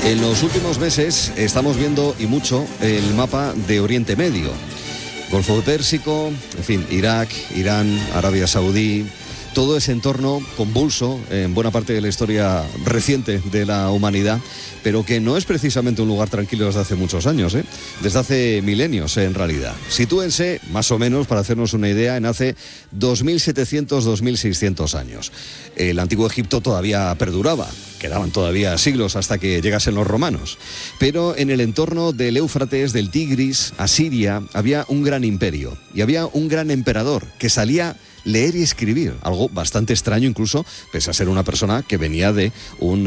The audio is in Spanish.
En los últimos meses estamos viendo y mucho el mapa de Oriente Medio. Golfo Pérsico, en fin, Irak, Irán, Arabia Saudí, todo ese entorno convulso en buena parte de la historia reciente de la humanidad, pero que no es precisamente un lugar tranquilo desde hace muchos años, desde hace milenios en realidad. Sitúense, más o menos, para hacernos una idea, en hace 2.700, 2.600 años. El antiguo Egipto todavía perduraba, quedaban todavía siglos hasta que llegasen los romanos. Pero en el entorno del Éufrates, del Tigris, Asiria, había un gran imperio y había un gran emperador que salía leer y escribir, algo bastante extraño incluso, pese a ser una persona que venía de un